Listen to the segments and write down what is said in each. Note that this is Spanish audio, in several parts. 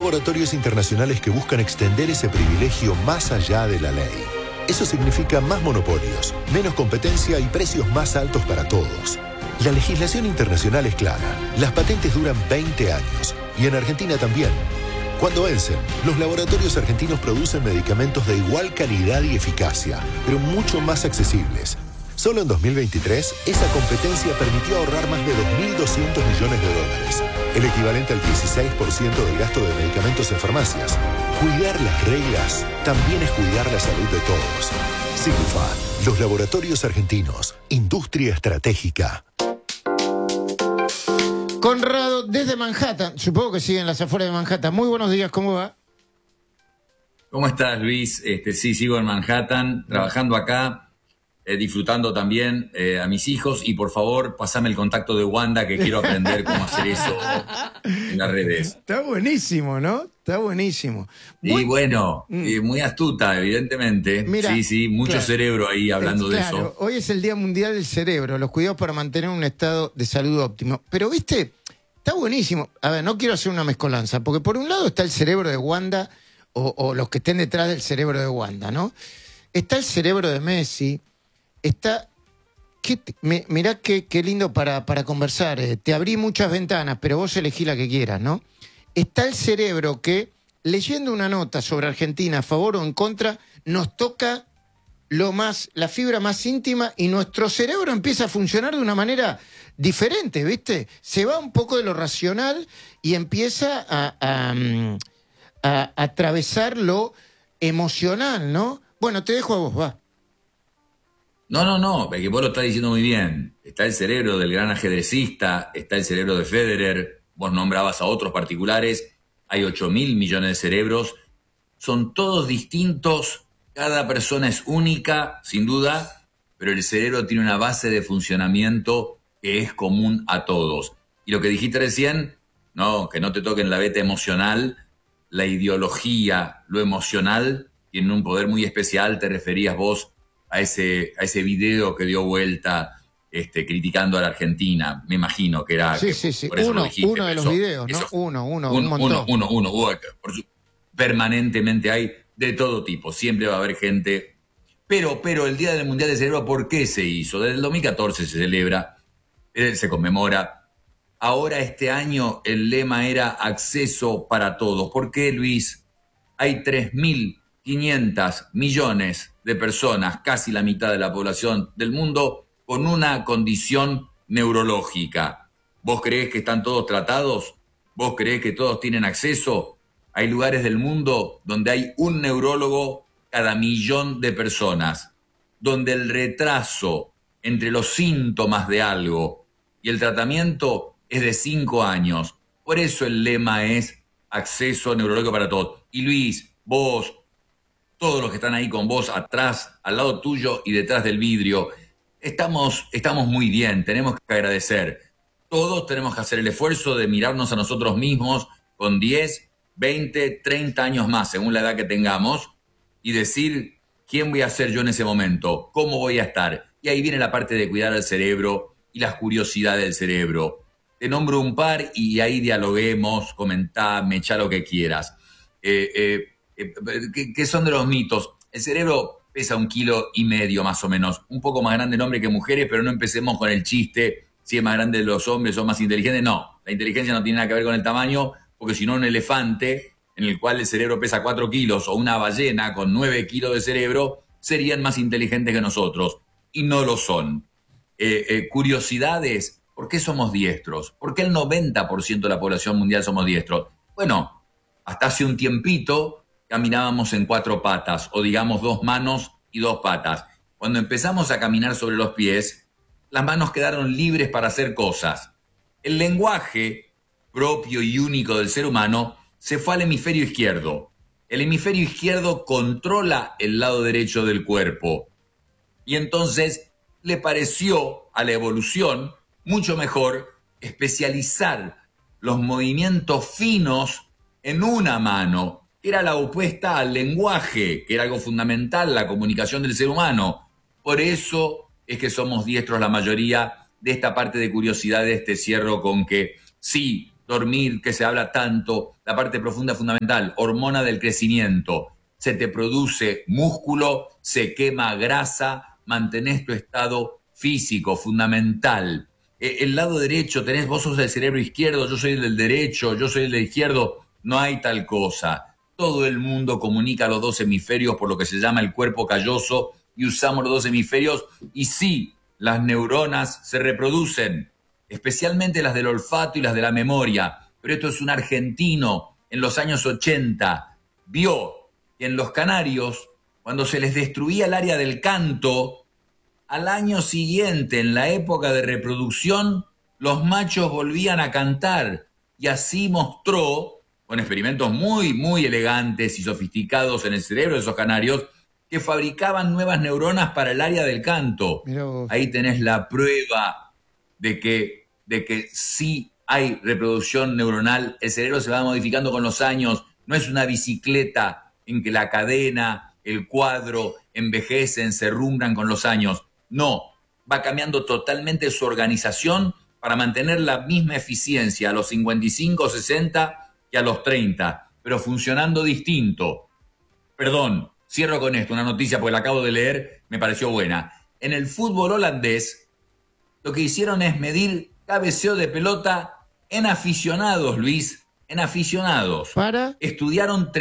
laboratorios internacionales que buscan extender ese privilegio más allá de la ley. Eso significa más monopolios, menos competencia y precios más altos para todos. La legislación internacional es clara. Las patentes duran 20 años. Y en Argentina también. Cuando vencen, los laboratorios argentinos producen medicamentos de igual calidad y eficacia, pero mucho más accesibles. Solo en 2023, esa competencia permitió ahorrar más de $2.200 millones, el equivalente al 16% del gasto de medicamentos en farmacias. Cuidar las reglas también es cuidar la salud de todos. Signifa, los laboratorios argentinos, industria estratégica. Conrado, desde Manhattan, supongo que sigue en las afueras de Manhattan. Muy buenos días, ¿cómo va? ¿Cómo estás, Luis? Sí, sigo en Manhattan, trabajando acá, disfrutando también a mis hijos. Y por favor, pasame el contacto de Wanda, que quiero aprender cómo hacer eso en las redes. Está buenísimo, ¿no? Está buenísimo. Y bueno, muy astuta, evidentemente. Mira, sí, mucho claro, cerebro ahí hablando de eso. Hoy es el Día Mundial del Cerebro, los cuidados para mantener un estado de salud óptimo. Pero, ¿viste? Está buenísimo. A ver, no quiero hacer una mezcolanza, porque por un lado está el cerebro de Wanda, o los que estén detrás del cerebro de Wanda, ¿no? Está el cerebro de Messi, está... Mirá qué lindo para conversar. Te abrí muchas ventanas, pero vos elegí la que quieras, ¿no? Está el cerebro que, leyendo una nota sobre Argentina, a favor o en contra, nos toca la fibra más íntima y nuestro cerebro empieza a funcionar de una manera diferente, ¿viste? Se va un poco de lo racional y empieza a atravesar lo emocional, ¿no? Bueno, te dejo a vos, va. No, porque vos lo estás diciendo muy bien. Está el cerebro del gran ajedrecista, está el cerebro de Federer, vos nombrabas a otros particulares, hay 8.000 millones de cerebros, son todos distintos, cada persona es única, sin duda, pero el cerebro tiene una base de funcionamiento que es común a todos. Y lo que dijiste recién, no, que no te toquen la beta emocional, la ideología, lo emocional, tienen un poder muy especial, te referías vos a ese video que dio vuelta criticando a la Argentina, me imagino que era... Sí. Por eso uno de los videos, ¿no? Un montón. Uno. Permanentemente hay de todo tipo, siempre va a haber gente... Pero el Día del Mundial del Cerebro, ¿por qué se hizo? Desde el 2014 se celebra, se conmemora. Ahora este año el lema era acceso para todos. ¿Por qué, Luis? Hay 3.500 millones de personas, casi la mitad de la población del mundo, con una condición neurológica. ¿Vos creés que están todos tratados? ¿Vos creés que todos tienen acceso? Hay lugares del mundo donde hay un neurólogo cada 1.000.000 de personas, donde el retraso entre los síntomas de algo y el tratamiento es de 5 años. Por eso el lema es acceso neurológico para todos. Y Luis, vos, todos los que están ahí con vos, atrás, al lado tuyo y detrás del vidrio, estamos muy bien, tenemos que agradecer. Todos tenemos que hacer el esfuerzo de mirarnos a nosotros mismos con 10, 20, 30 años más, según la edad que tengamos, y decir, ¿quién voy a ser yo en ese momento? ¿Cómo voy a estar? Y ahí viene la parte de cuidar al cerebro y las curiosidades del cerebro. Te nombro un par y ahí dialoguemos, comentame, echá lo que quieras. ¿Qué son de los mitos? El cerebro pesa 1,5 kilos más o menos, un poco más grande en hombres que mujeres, pero no empecemos con el chiste, si es más grande los hombres son más inteligentes. No, la inteligencia no tiene nada que ver con el tamaño, porque si no un elefante, en el cual el cerebro pesa 4 kilos, o una ballena con 9 kilos de cerebro, serían más inteligentes que nosotros, y no lo son. Curiosidades, ¿por qué somos diestros? ¿Por qué el 90% de la población mundial somos diestros? Bueno, hasta hace un tiempito caminábamos en 4 patas, o digamos 2 manos y 2 patas. Cuando empezamos a caminar sobre los pies, las manos quedaron libres para hacer cosas. El lenguaje propio y único del ser humano se fue al hemisferio izquierdo. El hemisferio izquierdo controla el lado derecho del cuerpo. Y entonces le pareció a la evolución mucho mejor especializar los movimientos finos en una mano, que era la opuesta al lenguaje, que era algo fundamental, la comunicación del ser humano. Por eso es que somos diestros la mayoría. De esta parte de curiosidades te cierro con que sí, dormir, que se habla tanto, la parte profunda fundamental, hormona del crecimiento. Se te produce músculo, se quema grasa, mantenés tu estado físico, fundamental. El lado derecho, vos sos del cerebro izquierdo, yo soy del derecho, yo soy del izquierdo, no hay tal cosa. Todo el mundo comunica los dos hemisferios por lo que se llama el cuerpo calloso y usamos los dos hemisferios y sí, las neuronas se reproducen, especialmente las del olfato y las de la memoria. Pero esto es un argentino en los años 80, vio que en los canarios, cuando se les destruía el área del canto, al año siguiente, en la época de reproducción, los machos volvían a cantar y así mostró, con experimentos muy, muy elegantes y sofisticados en el cerebro de esos canarios, que fabricaban nuevas neuronas para el área del canto. Ahí tenés la prueba de que sí hay reproducción neuronal, el cerebro se va modificando con los años, no es una bicicleta en que la cadena, el cuadro envejecen, se rumbran con los años. No, va cambiando totalmente su organización para mantener la misma eficiencia a los 55, 60 que a los 30, pero funcionando distinto. Perdón, cierro con esto, una noticia porque la acabo de leer, me pareció buena. En el fútbol holandés, lo que hicieron es medir cabeceo de pelota en aficionados, Luis, en aficionados. ¿Para? Estudiaron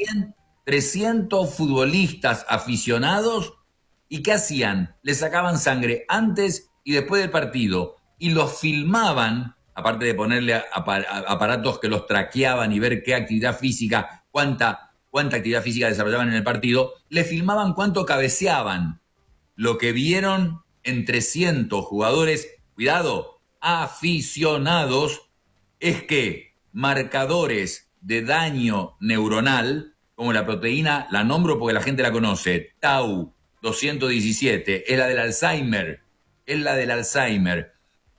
300 futbolistas aficionados. ¿Y qué hacían? Le sacaban sangre antes y después del partido y los filmaban, aparte de ponerle aparatos que los traqueaban y ver qué actividad física, cuánta actividad física desarrollaban en el partido, le filmaban cuánto cabeceaban. Lo que vieron en 300 jugadores, cuidado, aficionados, es que marcadores de daño neuronal, como la proteína, la nombro porque la gente la conoce, Tau 217, es la del Alzheimer,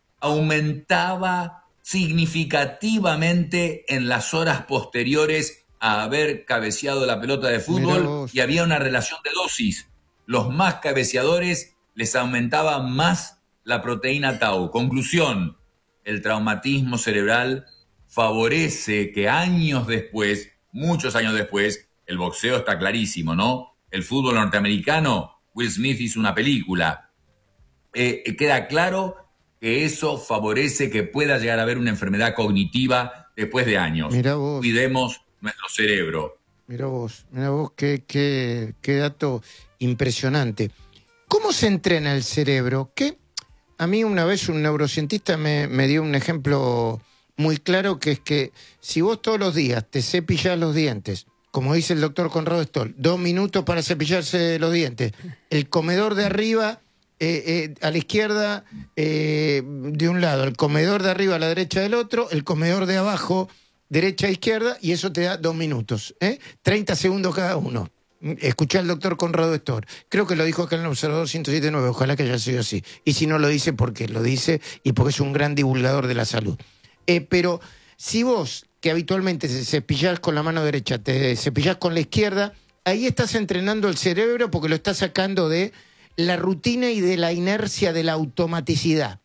aumentaba significativamente en las horas posteriores a haber cabeceado la pelota de fútbol y había una relación de dosis. Los más cabeceadores les aumentaba más la proteína Tau. Conclusión, el traumatismo cerebral favorece que años después, muchos años después, el boxeo está clarísimo, ¿no? El fútbol norteamericano, Will Smith hizo una película. Queda claro que eso favorece que pueda llegar a haber una enfermedad cognitiva después de años. Mirá vos. Cuidemos nuestro cerebro. Mirá vos, qué dato impresionante. ¿Cómo se entrena el cerebro? Que a mí una vez un neurocientista me dio un ejemplo muy claro, que es que si vos todos los días te cepillás los dientes, como dice el doctor Conrado Stoll, 2 minutos para cepillarse los dientes, el comedor de arriba a la izquierda de un lado, el comedor de arriba a la derecha del otro, el comedor de abajo derecha a izquierda, y eso te da 2 minutos, 30 segundos cada uno. Escuché al doctor Conrado Stoll, creo que lo dijo acá en el Observador 107.9, ojalá que haya sido así, y si no lo dice, porque lo dice y porque es un gran divulgador de la salud. Pero si vos, que habitualmente te cepillás con la mano derecha, te cepillás con la izquierda, ahí estás entrenando el cerebro porque lo estás sacando de la rutina y de la inercia de la automaticidad.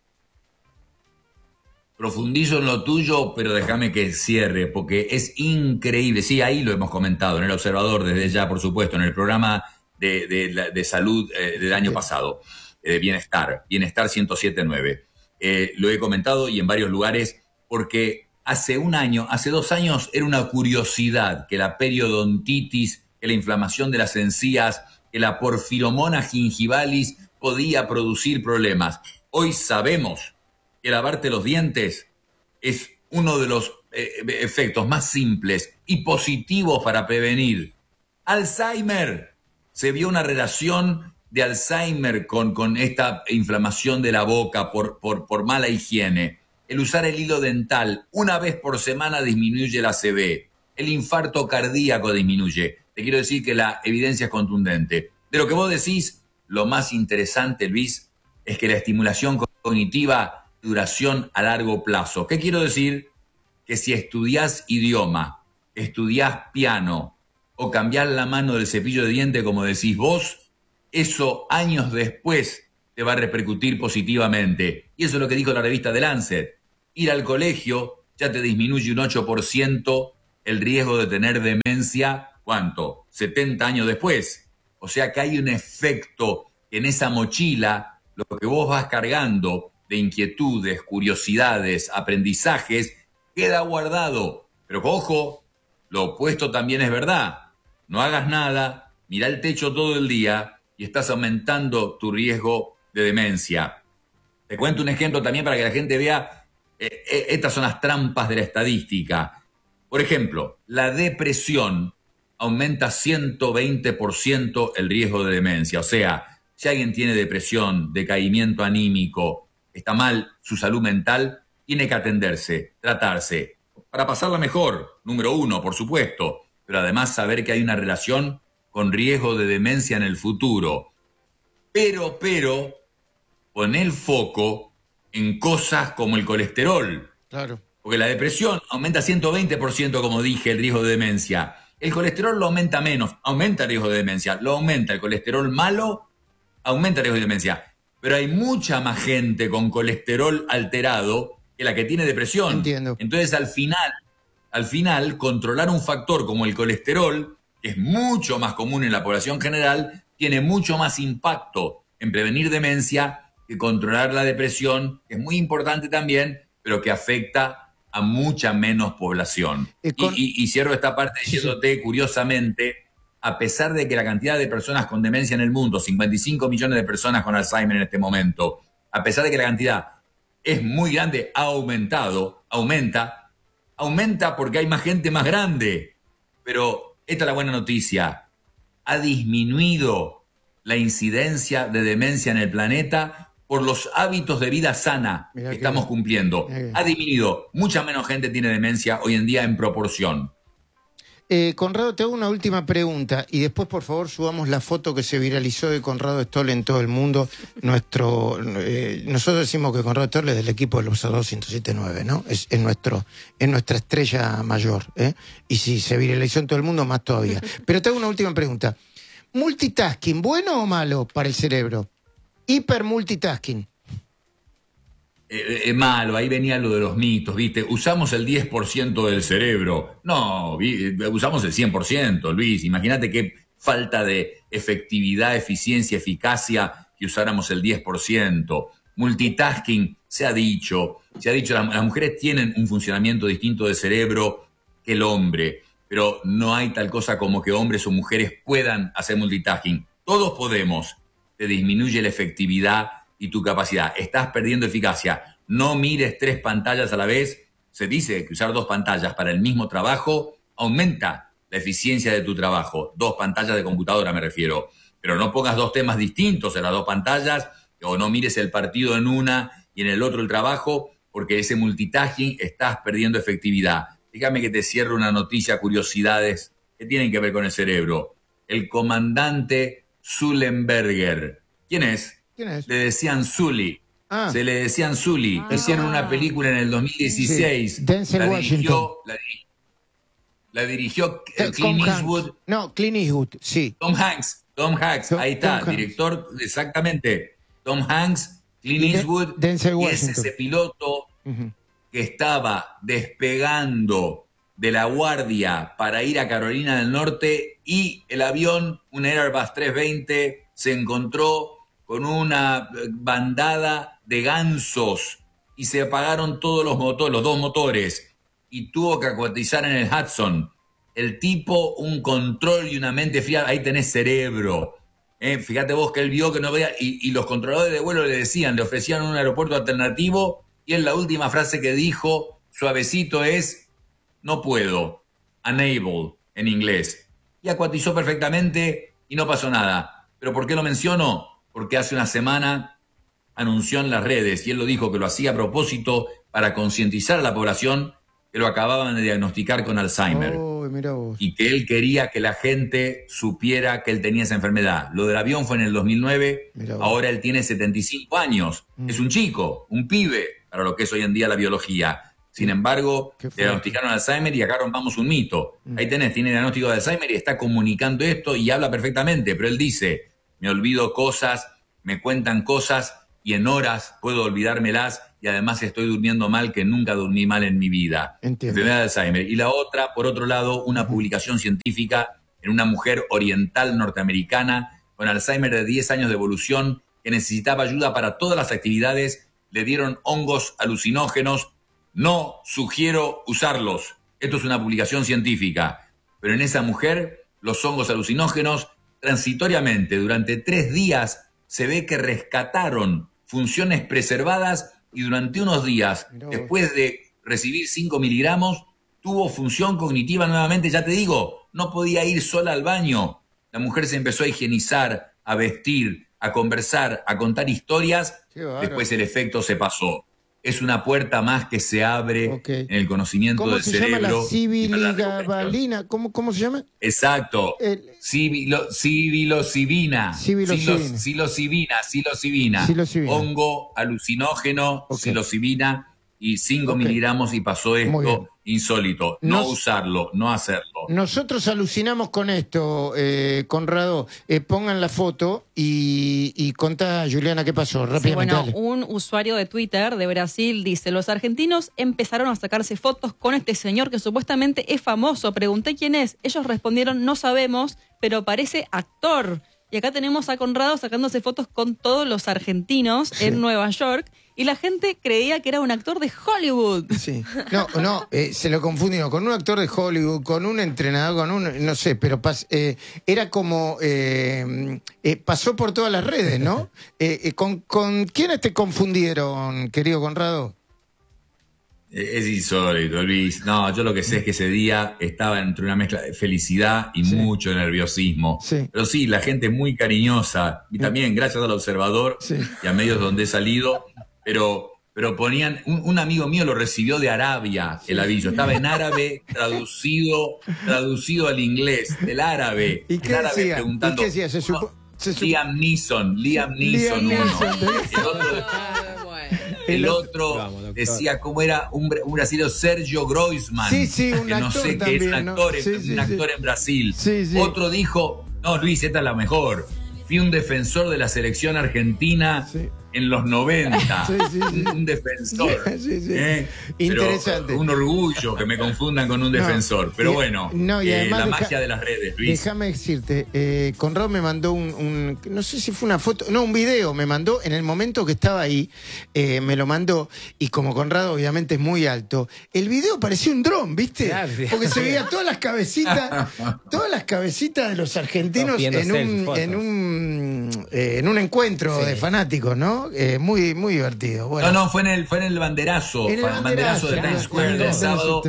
Profundizo en lo tuyo, pero déjame que cierre, porque es increíble. Sí, ahí lo hemos comentado, en el Observador, desde ya, por supuesto, en el programa de salud del año pasado, Bienestar 107.9. Lo he comentado y en varios lugares, porque hace 2 años, era una curiosidad que la periodontitis, que la inflamación de las encías, que la porfiromona gingivalis podía producir problemas. Hoy sabemos que lavarte los dientes es uno de los efectos más simples y positivos para prevenir Alzheimer. Se vio una relación de Alzheimer con esta inflamación de la boca por mala higiene. El usar el hilo dental una vez por semana disminuye la ACV. El infarto cardíaco disminuye. Te quiero decir que la evidencia es contundente. De lo que vos decís, lo más interesante, Luis, es que la estimulación cognitiva, duración a largo plazo. ¿Qué quiero decir? Que si estudiás idioma, estudiás piano o cambiás la mano del cepillo de diente, como decís vos, eso años después te va a repercutir positivamente. Y eso es lo que dijo la revista The Lancet. Ir al colegio ya te disminuye un 8% el riesgo de tener demencia, ¿cuánto? 70 años después. O sea que hay un efecto en esa mochila, lo que vos vas cargando de inquietudes, curiosidades, aprendizajes, queda guardado. Pero ojo, lo opuesto también es verdad. No hagas nada, mira el techo todo el día y estás aumentando tu riesgo de demencia. Te cuento un ejemplo también para que la gente vea, estas son las trampas de la estadística. Por ejemplo, la depresión aumenta 120% el riesgo de demencia. O sea, si alguien tiene depresión, decaimiento anímico, está mal su salud mental, tiene que atenderse, tratarse, para pasarla mejor, número 1, por supuesto, pero además saber que hay una relación con riesgo de demencia en el futuro. Pero, pon el foco en cosas como el colesterol. Claro. Porque la depresión aumenta 120%, como dije, el riesgo de demencia. El colesterol lo aumenta menos, aumenta el riesgo de demencia. Lo aumenta el colesterol malo, aumenta el riesgo de demencia. Pero hay mucha más gente con colesterol alterado que la que tiene depresión. Entiendo. Entonces, al final, controlar un factor como el colesterol, que es mucho más común en la población general, tiene mucho más impacto en prevenir demencia que controlar la depresión, que es muy importante también, pero que afecta a mucha menos población. Y cierro esta parte diciéndote, curiosamente, a pesar de que la cantidad de personas con demencia en el mundo, 55 millones de personas con Alzheimer en este momento, a pesar de que la cantidad es muy grande, aumenta porque hay más gente más grande. Pero esta es la buena noticia. Ha disminuido la incidencia de demencia en el planeta por los hábitos de vida sana que estamos cumpliendo. Ha disminuido. Mucha menos gente tiene demencia hoy en día en proporción. Conrado, te hago una última pregunta y después, por favor, subamos la foto que se viralizó de Conrado Stoll en todo el mundo. Nosotros decimos que Conrado Stoll es del equipo del Observador 107.9, ¿no? Es nuestra estrella mayor, ¿eh? Y si se viralizó en todo el mundo, más todavía. Pero te hago una última pregunta. ¿Multitasking, bueno o malo para el cerebro? Hipermultitasking. Malo, ahí venía lo de los mitos, ¿viste? Usamos el 10% del cerebro. No, usamos el 100%, Luis. Imagínate qué falta de efectividad, eficiencia, eficacia que usáramos el 10%. Multitasking, se ha dicho, las mujeres tienen un funcionamiento distinto de cerebro que el hombre, pero no hay tal cosa como que hombres o mujeres puedan hacer multitasking. Todos podemos. Te disminuye la efectividad y tu capacidad. Estás perdiendo eficacia. No mires 3 pantallas a la vez. Se dice que usar 2 pantallas para el mismo trabajo aumenta la eficiencia de tu trabajo. 2 pantallas de computadora me refiero. Pero no pongas 2 temas distintos en las 2 pantallas o no mires el partido en una y en el otro el trabajo, porque ese multitasking estás perdiendo efectividad. Déjame que te cierre una noticia, curiosidades que tienen que ver con el cerebro. El comandante Sullenberger. ¿Quién es? Le decían Sully. Se le decían Sully. Hicieron una película en el 2016. Sí. Denzel Washington. La dirigió Clint Eastwood. No, Clint Eastwood, sí. Tom Hanks. Ahí está, director, exactamente. Tom Hanks, Clint Eastwood. Denzel y Washington. es ese piloto que estaba despegando de La Guardia para ir a Carolina del Norte y el avión, un Airbus 320, se encontró con una bandada de gansos y se apagaron todos los motores, los 2 motores, y tuvo que acuatizar en el Hudson. El tipo, un control y una mente fría, ahí tenés cerebro. Fíjate vos que él vio que no veía, y los controladores de vuelo le ofrecían un aeropuerto alternativo, y él la última frase que dijo, suavecito, es, no puedo, unable, en inglés. Y acuatizó perfectamente y no pasó nada. ¿Pero por qué lo menciono? Porque hace una semana anunció en las redes, y él lo dijo que lo hacía a propósito para concientizar a la población que lo acababan de diagnosticar con Alzheimer. Mirá vos. Y que él quería que la gente supiera que él tenía esa enfermedad. Lo del avión fue en el 2009, ahora él tiene 75 años. Es un chico, un pibe, para lo que es hoy en día la biología. Sin embargo, diagnosticaron Alzheimer y acá rompamos un mito. Ahí tenés, tiene diagnóstico de Alzheimer y está comunicando esto y habla perfectamente, pero él dice, me olvido cosas, me cuentan cosas, y en horas puedo olvidármelas y además estoy durmiendo mal, que nunca dormí mal en mi vida. Entiendo. Enfermedad de Alzheimer. Y la otra, por otro lado, una publicación científica en una mujer oriental norteamericana con Alzheimer de 10 años de evolución que necesitaba ayuda para todas las actividades. Le dieron hongos alucinógenos. No sugiero usarlos. Esto es una publicación científica. Pero en esa mujer, los hongos alucinógenos, transitoriamente, durante 3 días, se ve que rescataron funciones preservadas y durante unos días, después de recibir 5 miligramos, tuvo función cognitiva nuevamente. Ya te digo, no podía ir sola al baño. La mujer se empezó a higienizar, a vestir, a conversar, a contar historias. Después el efecto se pasó. Es una puerta más que se abre en el conocimiento del cerebro. ¿Cómo se llama la sibiligabalina? ¿Cómo se llama? Exacto. Psilocibina. Psilocibina. Hongo alucinógeno, psilocibina, y 5 miligramos, y pasó esto insólito. No usarlo, no hacerlo. Nosotros alucinamos con esto, Conrado. Pongan la foto y contá, Juliana, qué pasó rápidamente. Sí, un usuario de Twitter de Brasil dice: los argentinos empezaron a sacarse fotos con este señor que supuestamente es famoso. Pregunté quién es. Ellos respondieron: no sabemos, pero parece actor. Y acá tenemos a Conrado sacándose fotos con todos los argentinos en Nueva York. Y la gente creía que era un actor de Hollywood. Sí. No, se lo confundieron con un actor de Hollywood, con un entrenador, con un, no sé, pero era como, pasó por todas las redes, ¿no? ¿Con quiénes te confundieron, querido Conrado? Es insólito, Luis. No, yo lo que sé es que ese día estaba entre una mezcla de felicidad y mucho nerviosismo. Sí. Pero sí, la gente muy cariñosa. Y también gracias al Observador y a medios donde he salido. Pero ponían, un amigo mío lo recibió de Arabia, el aviso. Estaba en árabe, traducido al inglés, del árabe. ¿Y qué decía? Preguntando, ¿Y qué decía? Liam Neeson uno. El otro decía cómo era un brasileño, Sergio Groisman, que no sé qué es un actor, un actor en Brasil. Otro dijo: no, Luis, esta es la mejor. Fui un defensor de la selección argentina en los 90. Un defensor. Interesante. Pero un orgullo que me confundan con un defensor. Pero bueno, la magia de las redes, Luis. Déjame decirte, Conrado me mandó no sé si fue una foto, un video me mandó en el momento que estaba ahí, me lo mandó, y como Conrado obviamente es muy alto, el video parecía un dron, ¿viste? Claro, porque se veía todas las cabecitas de los argentinos en un encuentro de fanáticos, ¿no? Muy, muy divertido. Bueno. No, fue en el banderazo. El banderazo de Times Square del sábado.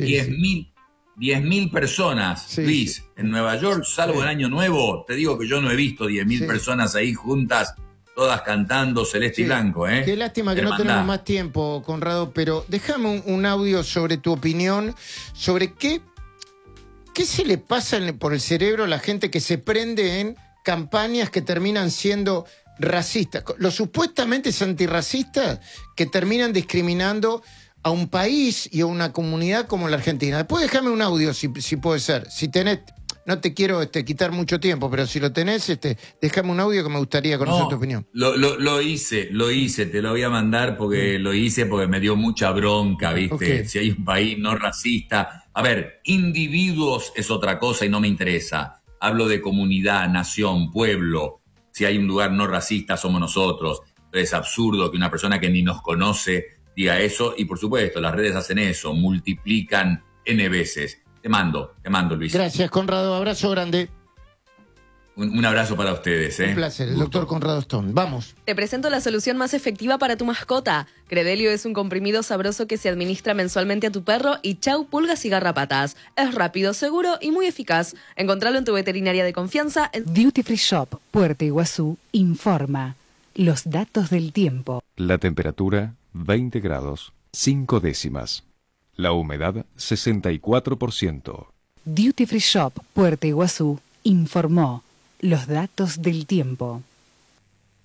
10.000 personas, Luis, en Nueva York, salvo el Año Nuevo. Te digo que yo no he visto 10.000 personas ahí juntas, todas cantando celeste y blanco. Qué lástima que no tenemos más tiempo, Conrado, pero déjame un audio sobre tu opinión, sobre qué se le pasa por el cerebro a la gente que se prende en campañas que terminan siendo racistas, los supuestamente antirracistas que terminan discriminando a un país y a una comunidad como la Argentina. Después déjame un audio, si puede ser. Si tenés, no te quiero quitar mucho tiempo, pero si lo tenés, déjame un audio que me gustaría conocer tu opinión. Lo hice, te lo voy a mandar porque lo hice porque me dio mucha bronca, ¿viste? Si hay un país no racista. A ver, individuos es otra cosa y no me interesa. Hablo de comunidad, nación, pueblo. Si hay un lugar no racista, somos nosotros. Es absurdo que una persona que ni nos conoce diga eso. Y por supuesto, las redes hacen eso, multiplican N veces. Te mando, Luis. Gracias, Conrado. Abrazo grande. Un abrazo para ustedes. Un placer, el doctor Conrado Stone. Vamos. Te presento la solución más efectiva para tu mascota. Credelio es un comprimido sabroso que se administra mensualmente a tu perro y chau pulgas y garrapatas. Es rápido, seguro y muy eficaz. Encontralo en tu veterinaria de confianza. Duty Free Shop, Puerto Iguazú, informa los datos del tiempo. La temperatura, 20 grados, 5 décimas. La humedad, 64%. Duty Free Shop, Puerto Iguazú, informó los datos del tiempo.